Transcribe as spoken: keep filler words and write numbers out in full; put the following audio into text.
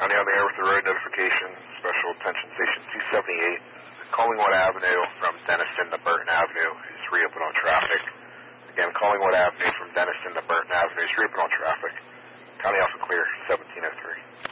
County on the air with the road notification, special attention station two seventy-eight. Collingwood Avenue from Denison to Burton Avenue is reopened on traffic. Again, Collingwood Avenue from Denison to Burton Avenue is reopened on traffic. County off and clear, seventeen oh three.